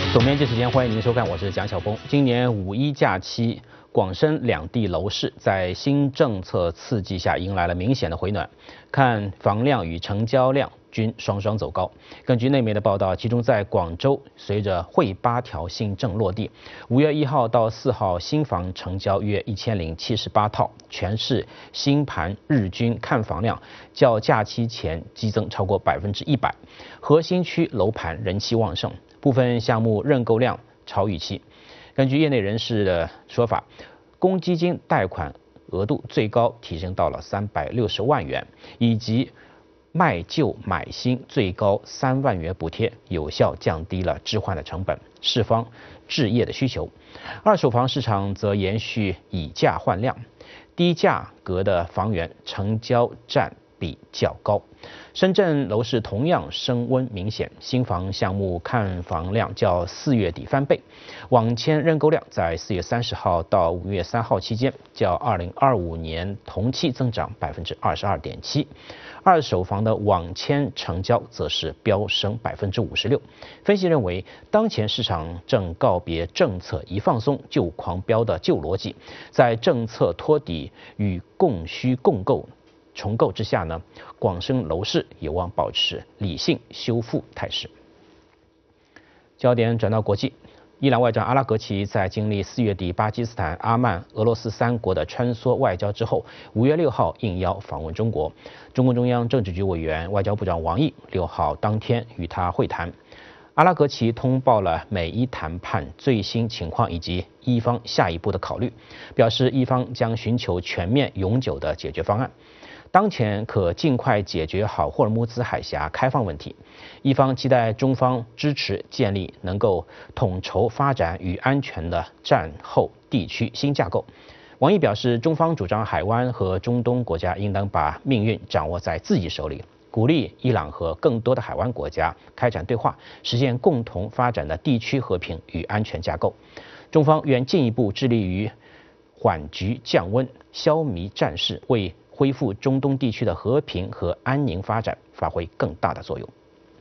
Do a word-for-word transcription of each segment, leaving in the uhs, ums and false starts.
总编辑时间，欢迎您收看，我是蒋晓峰。今年五一假期，广深两地楼市在新政策刺激下迎来了明显的回暖，看房量与成交量均双双走高。根据内媒的报道，其中在广州，随着惠八条新政落地，五月一号到四号新房成交约一千零七十八套，全市新盘日均看房量较假期前激增超过百分之一百，核心区楼盘人气旺盛。部分项目认购量超预期。根据业内人士的说法，公积金贷款额度最高提升到了三百六十万元，以及卖旧买新最高三万元补贴，有效降低了置换的成本，释放置业的需求。二手房市场则延续以价换量，低价格的房源成交占比较高。深圳楼市同样升温明显，新房项目看房量较四月底翻倍，网签认购量在四月三十号到五月三号期间较二零二五年同期增长百分之二十二点七，二手房的网签成交则是飙升百分之五十六。分析认为，当前市场正告别政策一放松就狂飙的旧逻辑，在政策托底与供需共构重构之下呢，广深楼市有望保持理性修复态势。焦点转到国际，伊朗外长阿拉格齐在经历四月底巴基斯坦、阿曼、俄罗斯三国的穿梭外交之后，五月六号应邀访问中国。中共中央政治局委员、外交部长王毅六号当天与他会谈。阿拉格齐通报了美伊谈判最新情况以及伊方下一步的考虑，表示伊方将寻求全面永久的解决方案。当前可尽快解决好霍尔木兹海峡开放问题，伊方期待中方支持建立能够统筹发展与安全的战后地区新架构。王毅表示，中方主张海湾和中东国家应当把命运掌握在自己手里，鼓励伊朗和更多的海湾国家开展对话，实现共同发展的地区和平与安全架构。中方愿进一步致力于缓局降温，消弭战事，为恢复中东地区的和平和安宁发展发挥更大的作用。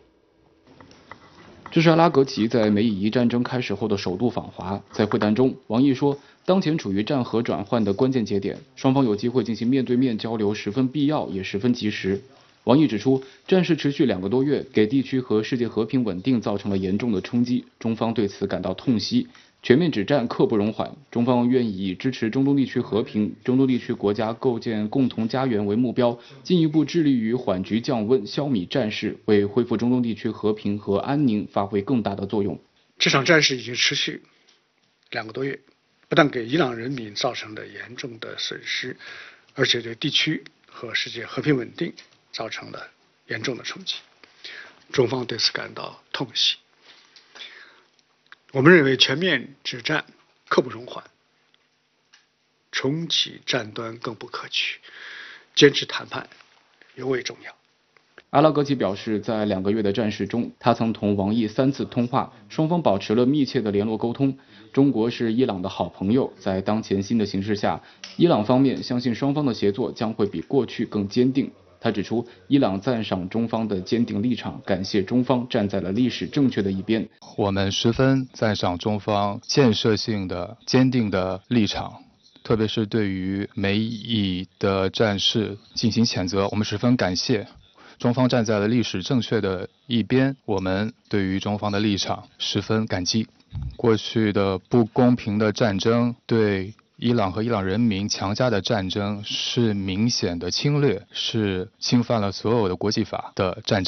这是阿拉格齐在美以伊战争开始后的首度访华。在会谈中，王毅说，当前处于战和转换的关键节点，双方有机会进行面对面交流十分必要，也十分及时。王毅指出，战事持续两个多月，给地区和世界和平稳定造成了严重的冲击，中方对此感到痛惜。全面止战刻不容缓，中方愿以支持中东地区和平、中东地区国家构建共同家园为目标，进一步致力于缓局降温、消弭战事，为恢复中东地区和平和安宁发挥更大的作用。 这场战事已经持续两个多月，不但给伊朗人民造成了严重的损失，而且对地区和世界和平稳定造成了严重的冲击。中方对此感到痛惜。我们认为全面止战刻不容缓，重启战端更不可取，坚持谈判尤为重要。 阿拉格齐表示，在两个月的战事中，他曾同王毅三次通话，双方保持了密切的联络沟通。中国是伊朗的好朋友，在当前新的形势下，伊朗方面相信双方的协作将会比过去更坚定。他指出，伊朗赞赏中方的坚定立场，感谢中方站在了历史正确的一边。 我们十分赞赏中方建设性的、坚定的立场，特别是对于美以的战事进行谴责，我们十分感谢。中方站在了历史正确的一边，我们对于中方的立场十分感激。过去的不公平的战争，对伊朗和伊朗人民强加的战争是明显的侵略，是侵犯了所有的国际法的战争。